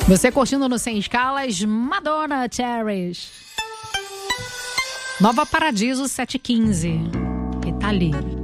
Você curtindo no Sem Escalas, Madonna Cherish. Nova Paradiso 715. E tá ali.